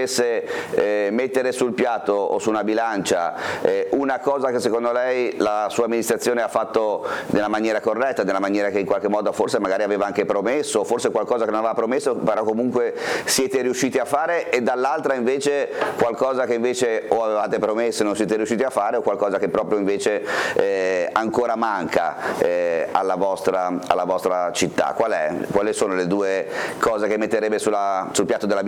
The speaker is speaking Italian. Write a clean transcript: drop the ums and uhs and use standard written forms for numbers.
dovesse mettere sul piatto o su una bilancia una cosa che secondo lei la sua amministrazione ha fatto nella maniera corretta, nella maniera che in qualche modo forse magari aveva anche promesso, forse qualcosa che non aveva promesso, però comunque siete riusciti a fare, e dall'altra invece qualcosa che invece o avevate promesso e non siete riusciti a fare, o qualcosa che proprio invece ancora manca alla vostra città? Quali sono le due cose che metterebbe sul piatto della